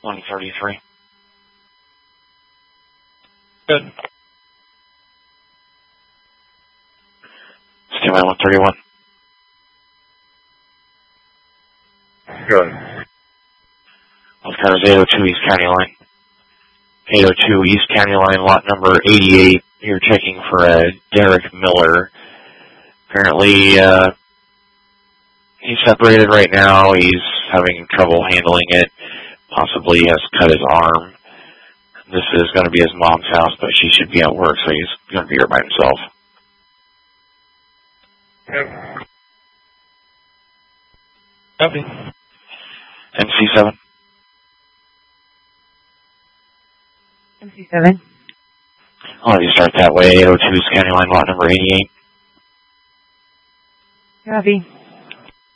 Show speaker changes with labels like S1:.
S1: 133.
S2: Good.
S1: Stand by 131.
S2: Good.
S1: Oscar 802 East County Line. 802 East County Line, lot number 88. You're checking for Derek Miller. Apparently, he's separated right now. He's having trouble handling it. Possibly has cut his arm. This is going to be his mom's house, but she should be at work, so he's going to be here by himself.
S2: Yep. Copy.
S1: MC7.
S3: MC7.
S1: I'll have you start that way. 802 East County Line, lot number 88.
S3: Copy.